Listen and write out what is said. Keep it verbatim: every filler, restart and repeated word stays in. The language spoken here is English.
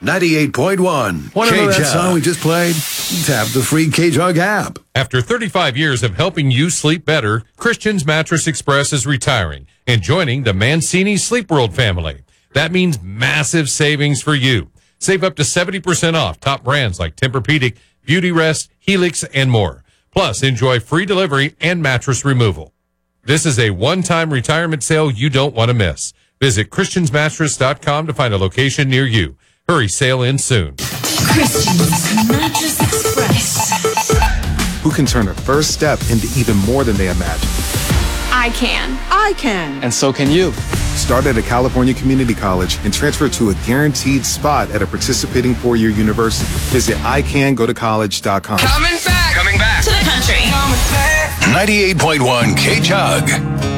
ninety-eight point one. Want to know that song we just played? Tap the free K-Jug app. After thirty-five years of helping you sleep better, Christian's Mattress Express is retiring and joining the Mancini Sleep World family. That means massive savings for you. Save up to seventy percent off top brands like Tempur-Pedic, Beauty Rest, Helix, and more. Plus, enjoy free delivery and mattress removal. This is a one-time retirement sale you don't want to miss. Visit Christians Mattress dot com to find a location near you. Hurry, sale ends soon. Christians Mattress Express. Who can turn a first step into even more than they imagine? I can. I can. And so can you. Start at a California community college and transfer to a guaranteed spot at a participating four-year university. Visit I can go to college dot com. Coming back. Coming back. To the country. ninety-eight point one K-Jug.